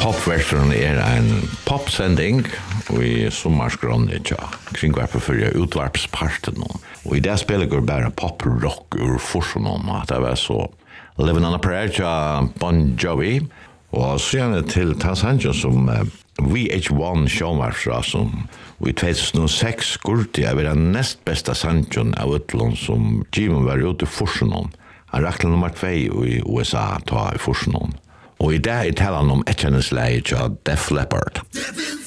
Popversion en popsending i sommarskronen kring hverfor fyrir utvarpsparten. Og i det spiller går bare pop-rock ur forsonen, at det var så Living on a Prayer til Bon Jovi, og så gjerne til Tansanjo som VH1 sjåmarfra som i 2006 skurte jeg var den nest beste Sanjon av utlån som Jimon var ute i forsonen. Han rakte nummer 2 i USA ta i forsonen. Og i dag taler han om etternesleie til Def Leppard.